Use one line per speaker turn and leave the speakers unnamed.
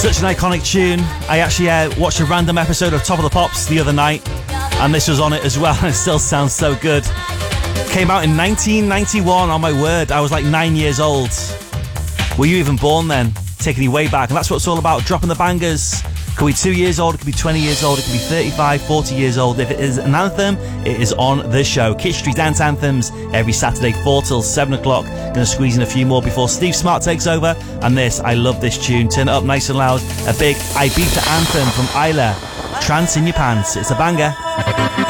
Such an iconic tune. I actually watched a random episode of Top of the Pops the other night, and this was on it as well, and it still sounds so good. Came out in 1991, on my word. I was like 9 years old. Were you even born then? Taking you way back. And that's what it's all about, dropping the bangers. Could be 2 years old, it could be 20 years old, it could be 35, 40 years old. If it is an anthem, it is on the show. Kitch Street Dance Anthems every Saturday, 4 till 7 o'clock. Going to squeeze in a few more before Steve Smart takes over. And this, I love this tune. Turn it up nice and loud. A big Ibiza anthem from Isla. Trance in your pants. It's a banger.